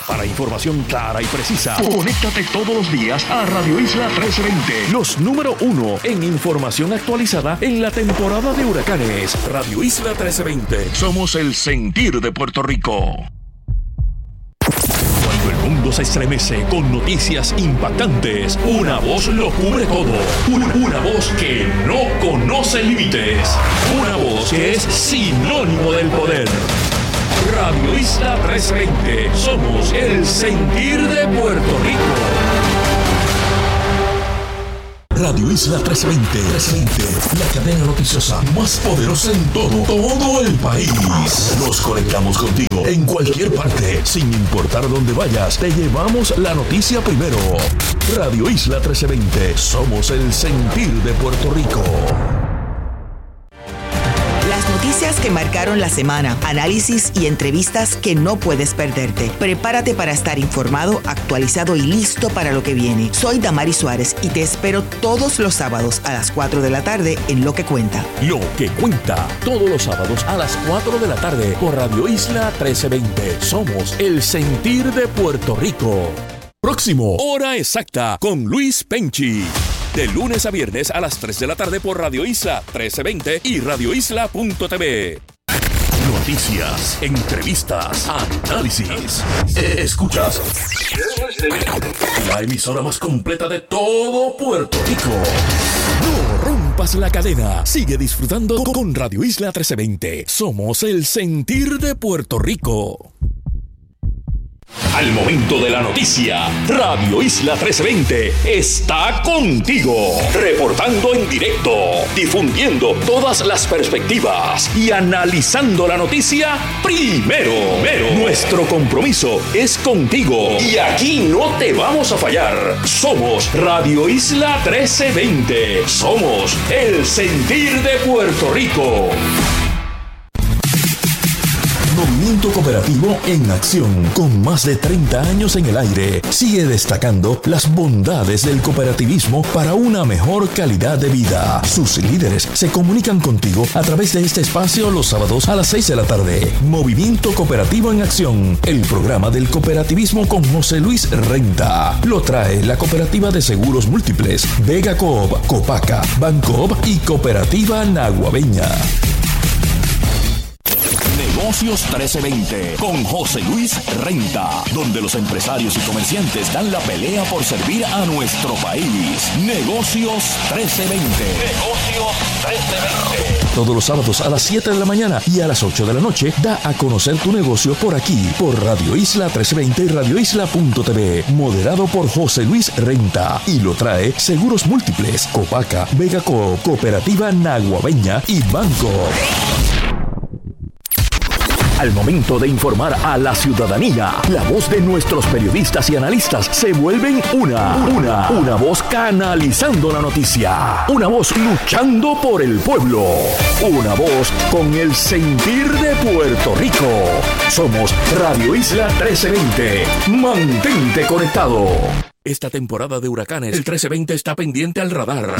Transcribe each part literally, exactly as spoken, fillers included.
Para información clara y precisa, conéctate todos los días a Radio Isla trece veinte. Los número uno en información actualizada en la temporada de huracanes. Radio Isla trece veinte. Somos el sentir de Puerto Rico. Cuando el mundo se estremece con noticias impactantes, una voz lo cubre todo. Una, una voz que no conoce límites. Una voz que es sinónimo del poder. Radio Isla trece veinte. Somos el sentir de Puerto Rico. Radio Isla trece veinte, la cadena noticiosa más poderosa en todo, todo el país. Nos conectamos contigo en cualquier parte, sin importar dónde vayas. Te llevamos la noticia primero. Radio Isla trece veinte, somos el sentir de Puerto Rico. Las noticias que marcaron la semana, análisis y entrevistas que no puedes perderte. Prepárate para estar informado, actualizado y listo para lo que viene. Soy Damari Suárez y te espero todos los sábados a las cuatro de la tarde en Lo que Cuenta. Lo que Cuenta, todos los sábados a las cuatro de la tarde por Radio Isla trece veinte. Somos el sentir de Puerto Rico. Próximo, hora exacta con Luis Penchi. De lunes a viernes a las tres de la tarde por Radio Isla trece veinte y radio isla punto t v. Noticias, entrevistas, análisis. Escuchas la emisora más completa de todo Puerto Rico. No rompas la cadena. Sigue disfrutando con Radio Isla trece veinte. Somos el sentir de Puerto Rico. Al momento de la noticia, Radio Isla trece veinte está contigo, reportando en directo, difundiendo todas las perspectivas y analizando la noticia primero. primero. Nuestro compromiso es contigo y aquí no te vamos a fallar. Somos Radio Isla trece veinte. Somos el sentir de Puerto Rico. Movimiento Cooperativo en acción, con más de treinta años en el aire, sigue destacando las bondades del cooperativismo para una mejor calidad de vida. Sus líderes se comunican contigo a través de este espacio los sábados a las seis de la tarde. Movimiento Cooperativo en acción, el programa del cooperativismo con José Luis Renta. Lo trae la Cooperativa de Seguros Múltiples, Vega Coop, Copaca, Bancoop y Cooperativa Naguabeña. Negocios trece veinte con José Luis Renta, donde los empresarios y comerciantes dan la pelea por servir a nuestro país. Negocios trece veinte. Negocios trece veinte. Todos los sábados a las siete de la mañana y a las ocho de la noche da a conocer tu negocio por aquí, por Radio Isla trece veinte y radio isla punto t v. Moderado por José Luis Renta. Y lo trae Seguros Múltiples, Copaca, Vega Coop, Cooperativa Naguabeña y Banco. Al momento de informar a la ciudadanía, la voz de nuestros periodistas y analistas se vuelven una, una, una voz canalizando la noticia, una voz luchando por el pueblo, una voz con el sentir de Puerto Rico. Somos Radio Isla trece veinte. Mantente conectado. Esta temporada de huracanes, el trece veinte está pendiente al radar.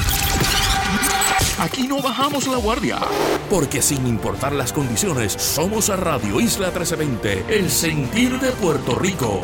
Aquí no bajamos la guardia, porque sin importar las condiciones, somos a Radio Isla trece veinte, el sentir de Puerto Rico.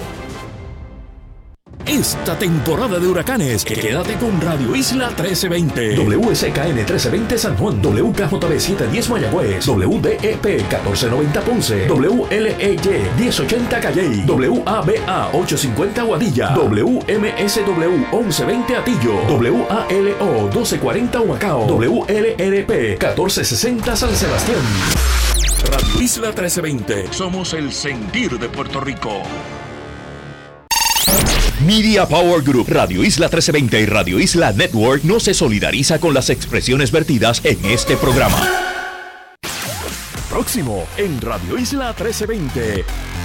Esta temporada de huracanes, quédate con Radio Isla trece veinte. W S K N trece veinte San Juan, W K J B setecientos diez Mayagüez, W D E P catorce noventa Ponce, W L E Y diez ochenta Calley, W A B A ochocientos cincuenta Guadilla, W M S W once veinte Atillo, W A L O doce cuarenta Humacao, W L R P catorce sesenta San Sebastián. Radio Isla trece veinte. Somos el sentir de Puerto Rico. Media Power Group, Radio Isla trece veinte y Radio Isla Network no se solidariza con las expresiones vertidas en este programa. Próximo en Radio Isla trece veinte.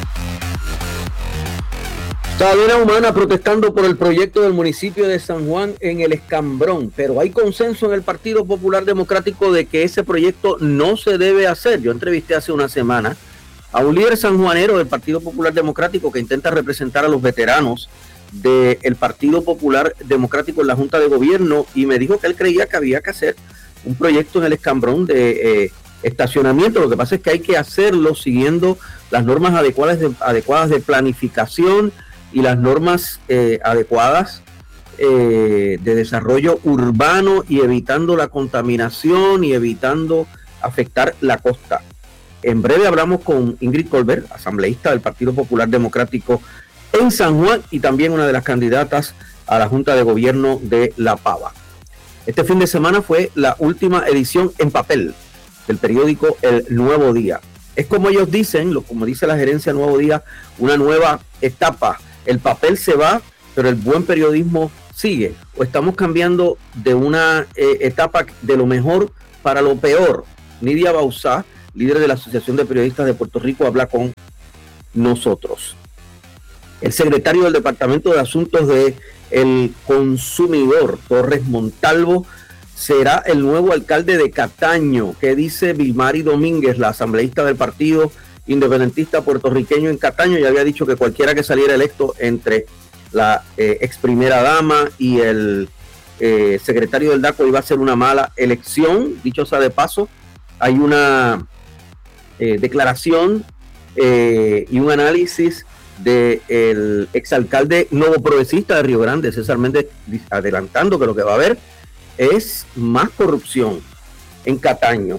Cadena Humana protestando por el proyecto del municipio de San Juan en el Escambrón, pero hay consenso en el Partido Popular Democrático de que ese proyecto no se debe hacer. Yo entrevisté hace una semana a un líder sanjuanero del Partido Popular Democrático que intenta representar a los veteranos del Partido Popular Democrático en la Junta de Gobierno y me dijo que él creía que había que hacer un proyecto en el Escambrón de eh, estacionamiento. Lo que pasa es que hay que hacerlo siguiendo las normas adecuadas de, adecuadas de planificación y las normas eh, adecuadas eh, de desarrollo urbano, y evitando la contaminación y evitando afectar la costa. En breve hablamos con Ingrid Colbert, asambleísta del Partido Popular Democrático en San Juan y también una de las candidatas a la Junta de Gobierno de La Pava. Este fin de semana fue la última edición en papel del periódico El Nuevo Día. Es como ellos dicen, lo, como dice la gerencia Nuevo Día, una nueva etapa. El papel se va, pero el buen periodismo sigue. O estamos cambiando de una eh, etapa de lo mejor para lo peor. Nidia Bauzá, líder de la Asociación de Periodistas de Puerto Rico, habla con nosotros. El secretario del Departamento de Asuntos de el Consumidor, Torres Montalvo, será el nuevo alcalde de Cataño. ¿Qué dice Vilmari Domínguez, la asambleísta del Partido Independentista Puertorriqueño en Cataño? Ya había dicho que cualquiera que saliera electo entre la eh, ex primera dama y el eh, secretario del DACO iba a ser una mala elección. Dicho sea de paso, hay una eh, declaración eh, y un análisis del exalcalde novoprogresista de Río Grande, César Méndez, adelantando que lo que va a haber es más corrupción en Cataño.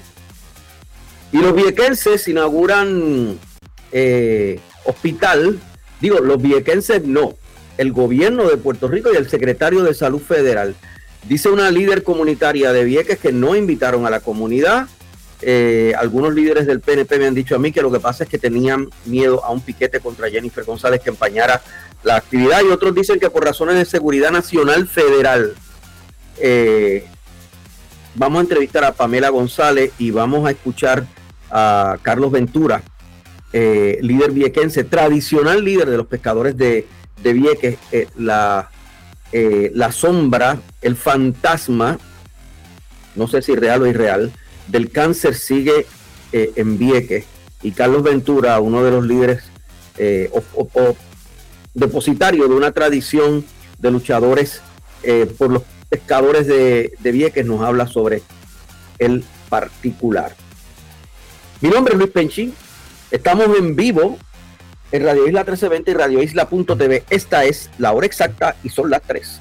Y los viequenses inauguran eh, hospital, digo, los viequenses no, el gobierno de Puerto Rico y el secretario de Salud Federal. Dice una líder comunitaria de Vieques que no invitaron a la comunidad. Eh, algunos líderes del P N P me han dicho a mí que lo que pasa es que tenían miedo a un piquete contra Jennifer González que empañara la actividad, y otros dicen que por razones de seguridad nacional federal. Eh, vamos a entrevistar a Pamela González y vamos a escuchar a Carlos Ventura, eh, líder viequense, tradicional líder de los pescadores de, de Vieques. Eh, la, eh, la sombra, el fantasma, no sé si real o irreal, del cáncer sigue eh, en Vieques, y Carlos Ventura, uno de los líderes eh, o, o, o depositario de una tradición de luchadores eh, por los pescadores de, de Vieques, nos habla sobre el particular. Mi nombre es Luis Penchi, estamos en vivo en Radio Isla trece veinte y Radio Isla punto t v. Esta es la hora exacta y son las tres.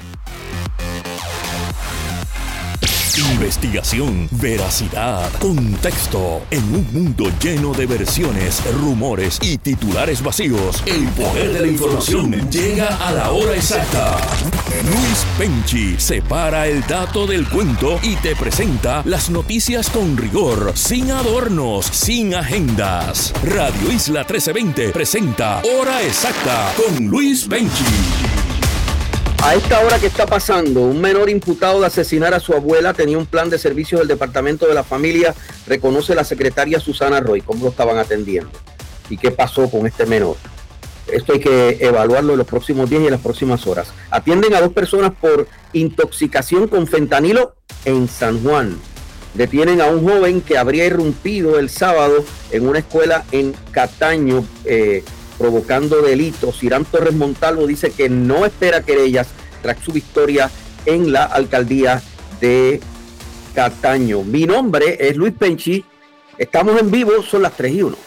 Investigación, veracidad, contexto. En un mundo lleno de versiones, rumores y titulares vacíos, el poder de la información llega a la hora exacta. Luis Penchi separa el dato del cuento y te presenta las noticias con rigor, sin adornos, sin agendas. Radio Isla trece veinte presenta Hora Exacta con Luis Penchi. A esta hora que está pasando, un menor imputado de asesinar a su abuela tenía un plan de servicios del Departamento de la Familia, reconoce la secretaria Susana Roy. ¿Cómo lo estaban atendiendo? ¿Y qué pasó con este menor? Esto hay que evaluarlo en los próximos días y en las próximas horas. Atienden a dos personas por intoxicación con fentanilo en San Juan. Detienen a un joven que habría irrumpido el sábado en una escuela en Cataño, eh, provocando delitos. Irán Torres Montalvo dice que no espera querellas tras su victoria en la alcaldía de Cataño. Mi nombre es Luis Penchi, estamos en vivo, son las tres y uno.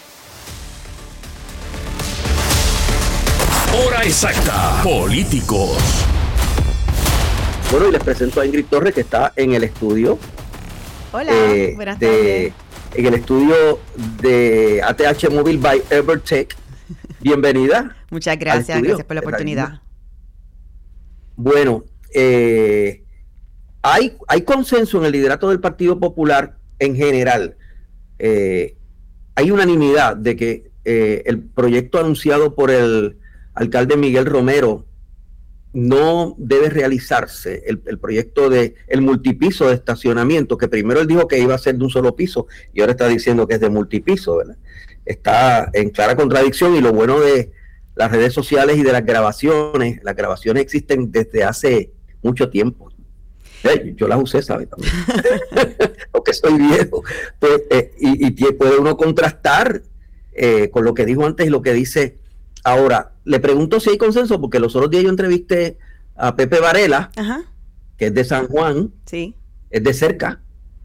Hora exacta, políticos. Bueno, y les presento a Ingrid Torres, que está en el estudio. Hola, eh, buenas de, tardes. En el estudio de A T H Móvil by Evertech. Bienvenida. Muchas gracias, gracias por la oportunidad. Bueno, eh, hay, hay consenso en el liderato del Partido Popular en general. Eh, hay unanimidad de que eh, el proyecto anunciado por el alcalde Miguel Romero no debe realizarse. El, el proyecto de el multipiso de estacionamiento, que primero él dijo que iba a ser de un solo piso y ahora está diciendo que es de multipiso, ¿verdad? Está en clara contradicción, y lo bueno de las redes sociales y de las grabaciones, las grabaciones existen desde hace mucho tiempo. Eh, yo las usé, ¿sabes? También. Porque soy viejo. Pues, eh, y, y puede uno contrastar eh, con lo que dijo antes y lo que dice ahora. Le pregunto si hay consenso, porque los otros días yo entrevisté a Pepe Varela, Ajá. que es de San Juan, sí. es de cerca.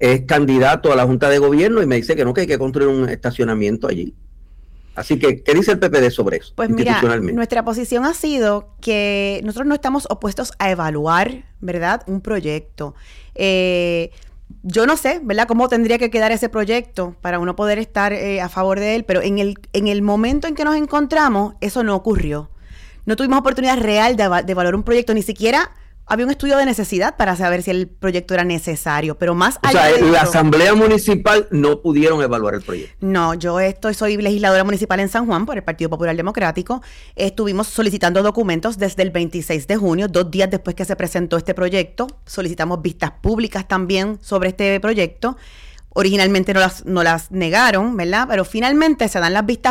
es candidato a la Junta de Gobierno y me dice que no, que hay que construir un estacionamiento allí. Así que, ¿qué dice el P P D sobre eso? Pues mira, nuestra posición ha sido que nosotros no estamos opuestos a evaluar, ¿verdad?, un proyecto. Eh, yo no sé, ¿verdad?, cómo tendría que quedar ese proyecto para uno poder estar eh, a favor de él, pero en el, en el momento en que nos encontramos, eso no ocurrió. No tuvimos oportunidad real de, de evaluar un proyecto, ni siquiera había un estudio de necesidad para saber si el proyecto era necesario, pero más allá. O sea, en la Asamblea Municipal no pudieron evaluar el proyecto. No, yo estoy, soy legisladora municipal en San Juan por el Partido Popular Democrático. Estuvimos solicitando documentos desde el veintiséis de junio, dos días después que se presentó este proyecto. Solicitamos vistas públicas también sobre este proyecto. Originalmente no las, no las negaron, ¿verdad? Pero finalmente se dan las vistas